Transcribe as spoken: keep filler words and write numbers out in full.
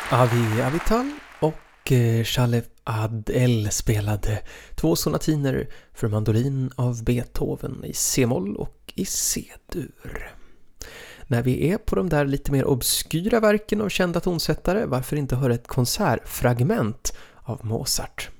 Avi Avital och eh, Shalev Adel spelade två sonatiner för mandolin av Beethoven i C-moll och i C-dur. När vi är på de där lite mer obskyra verken av kända tonsättare, varför inte höra ett konsertfragment av Mozart?